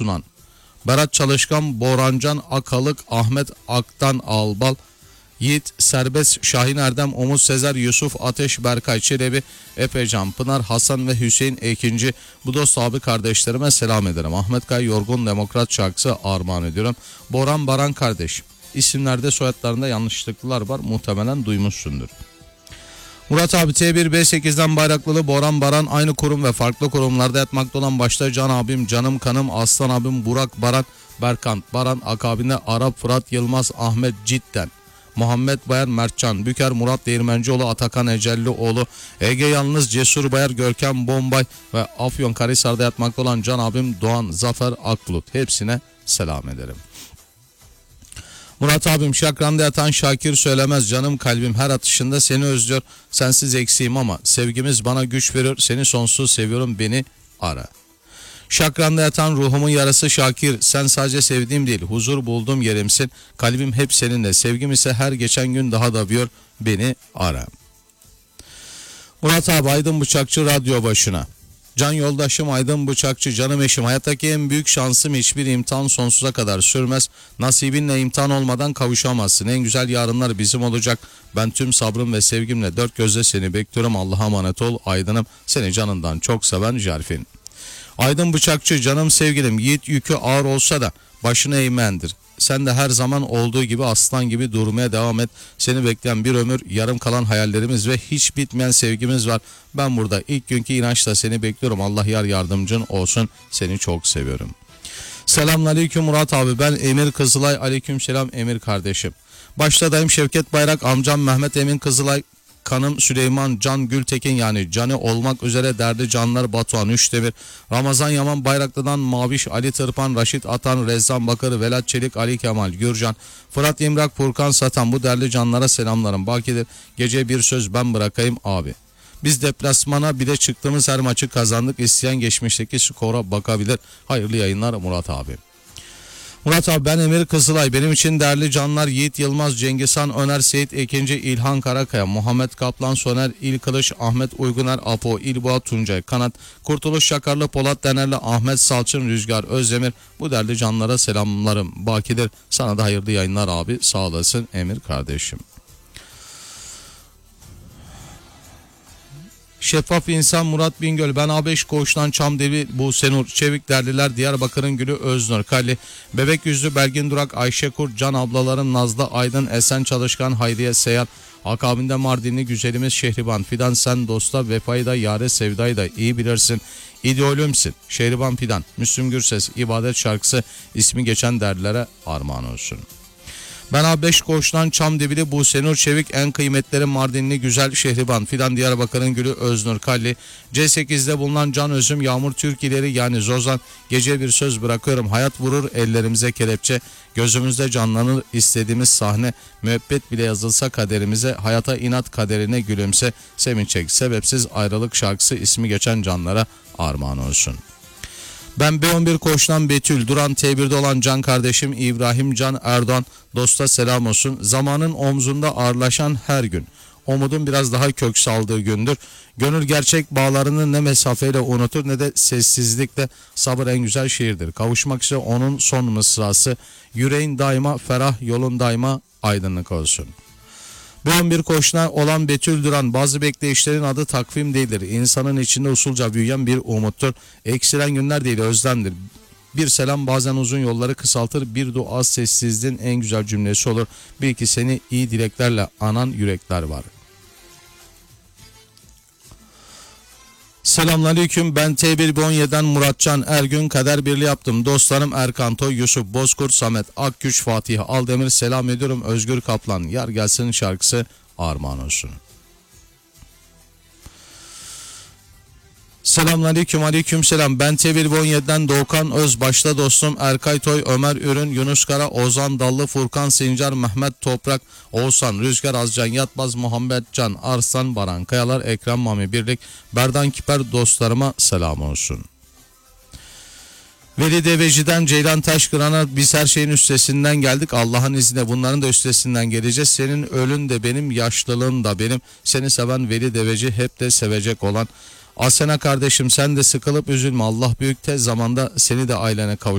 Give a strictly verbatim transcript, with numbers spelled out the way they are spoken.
sunan. Berat Çalışkan, Borancan Akalık, Ahmet Aktan Albal, Yiğit Serbest, Şahin Erdem, Umut Sezer, Yusuf Ateş, Berkay Çelebi, Epecan Pınar, Hasan ve Hüseyin Ekinci. Bu dost abi kardeşlerime selam ederim. Ahmet Kaya Yorgun Demokrat şarkısı armağan ediyorum. Boran Baran kardeş. İsimlerde soyadlarında yanlışlıklar var, muhtemelen duymuşsundur. Murat abi T bir B sekizden Bayraklılı, Boran Baran aynı kurum ve farklı kurumlarda yatmakta olan başta Can abim, Canım Kanım, Aslan abim, Burak Baran, Berkant Baran, akabinde Arap Fırat Yılmaz, Ahmet Cidden, Muhammed Bayar, Mertcan Büker, Murat Değirmencioğlu, Atakan Ecellioğlu, Ege Yalnız, Cesur Bayar, Görkem Bombay ve Afyonkarahisar'da yatmakta olan Can abim Doğan Zafer Akbulut. Hepsine selam ederim. Murat abim Şakran'da yatan Şakir Söylemez, canım kalbim her atışında seni özlüyor. Sensiz eksiğim ama sevgimiz bana güç veriyor. Seni sonsuz seviyorum, beni ara. Şakran'da yatan ruhumun yarası Şakir, sen sadece sevdiğim değil, huzur bulduğum yerimsin. Kalbim hep seninle, sevgim ise her geçen gün daha da büyüyor, beni ara. Murat abi Aydın Bıçakçı radyo başına. Can yoldaşım Aydın Bıçakçı, canım eşim, hayattaki en büyük şansım hiçbir imtihan sonsuza kadar sürmez. Nasibinle imtihan olmadan kavuşamazsın. En güzel yarınlar bizim olacak. Ben tüm sabrım ve sevgimle dört gözle seni bekliyorum. Allah'a emanet ol Aydın'ım. Seni canından çok seven Jarfin. Aydın Bıçakçı, canım sevgilim, yiğit yükü ağır olsa da başına eğmendir. Sen de her zaman olduğu gibi aslan gibi durmaya devam et. Seni bekleyen bir ömür, yarım kalan hayallerimiz ve hiç bitmeyen sevgimiz var. Ben burada ilk günkü inançla seni bekliyorum. Allah yar yardımcın olsun. Seni çok seviyorum. Selamünaleyküm Murat abi. Ben Emir Kızılay. Aleykümselam Emir kardeşim. Başta dayım Şevket Bayrak, amcam Mehmet Emin Kızılay, kanım Süleyman Can Gültekin yani Canı olmak üzere derdi canlar Batuhan Üçdemir, Ramazan Yaman Bayraklı'dan Maviş, Ali Tırpan, Raşit Atan, Rezzan Bakır, Velat Çelik, Ali Kemal Gürcan, Fırat İmrak, Furkan Satan, bu derli canlara selamlarım. Bakidir gece bir söz ben bırakayım abi. Biz deplasmana bir de çıktığımız her maçı kazandık. İsteyen geçmişteki skora bakabilir. Hayırlı yayınlar Murat abi. Murat abi ben Emir Kızılay. Benim için değerli canlar Yiğit Yılmaz, Cengizhan Öner, Seyit Ekinci, İlhan Karakaya, Muhammed Kaplan, Soner İlkılıç, Ahmet Uyguner, Apo, İlboğa, Tuncay Kanat, Kurtuluş Şakarlı, Polat Denerli, Ahmet Salçın, Rüzgar Özdemir. Bu değerli canlara selamlarım. Bakidir. Sana da hayırlı yayınlar abi. Sağ olasın Emir kardeşim. Şeffaf insan Murat Bingöl. Ben A beş Koğuş'tan Çamdevi Buse Nur, Çevik Derliler, Diyarbakır'ın Gülü Öznur Kali, Bebek Yüzlü Belgin Durak, Ayşe Kurt, Can ablalarım Nazlı Aydın, Esen Çalışkan, Hayriye Seyar, akabinde Mardinli güzelimiz Şehriban Fidan, sen dosta vefayı da yare sevdayı da iyi bilirsin. İdeolümsün Şehriban Fidan, Müslüm Gürses, ibadet şarkısı ismi geçen derlilere armağan olsun. Ben A beş Koğuş'tan Çamdivili Buse Nur Çevik, en kıymetleri Mardinli güzel Şehriban Fidan, Diyarbakır'ın Gülü Öznur Kalli, C sekizde bulunan Can Özüm, Yağmur Türkileri yani Zozan, gece bir söz bırakıyorum, hayat vurur ellerimize kelepçe, gözümüzde canlanır istediğimiz sahne, müebbet bile yazılsa kaderimize, hayata inat kaderine gülümse, sevinçek sebepsiz ayrılık şarkısı ismi geçen canlara armağan olsun. Ben B on bir Koç'tan Betül Duran, T birde olan can kardeşim İbrahim Can Erdoğan, dosta selam olsun. Zamanın omzunda ağırlaşan her gün, umudun biraz daha kök saldığı gündür. Gönül gerçek bağlarını ne mesafeyle unutur ne de sessizlikle. Sabır en güzel şiirdir. Kavuşmak ise onun son mısrası. Yüreğin daima ferah, yolun daima aydınlık olsun. B on bir Koç'tan olan Betül Duran, bazı bekleyişlerin adı takvim değildir. İnsanın içinde usulca büyüyen bir umuttur. Eksilen günler değil özlemdir. Bir selam bazen uzun yolları kısaltır. Bir dua sessizliğin en güzel cümlesi olur. Bil ki seni iyi dileklerle anan yürekler var. Selamünaleyküm. Ben T bir B on yedi'den Muratcan Ergün, kader birliği yaptım. Dostlarım Erkan Toy, Yusuf Bozkurt, Samet Akgüç, Fatih Aldemir selam ediyorum. Özgür Kaplan, Yar Gelsin şarkısı armağan olsun. Selamünaleyküm. Aleykümselam. Ben T bir B on yedi'den Doğukan Öz, başta dostum Erkay Toy, Ömer Ürün, Yunus Kara, Ozan Dallı, Furkan Sincar, Mehmet Toprak, Oğuzhan Rüzgar, Azcan Yatmaz, Muhammed Can Arslan, Baran Kayalar, Ekrem Mami Birlik, Berdan Kiper dostlarıma selam olsun. Veli Deveci'den Ceylan Taşkıran'a, biz her şeyin üstesinden geldik. Allah'ın izniyle bunların da üstesinden geleceğiz. Senin ölün de benim, yaşlılığın da benim. Seni seven Veli Deveci, hep de sevecek olan. Asena kardeşim sen de sıkılıp üzülme. Allah büyük, tez zamanda seni de ailene kavuşturacak.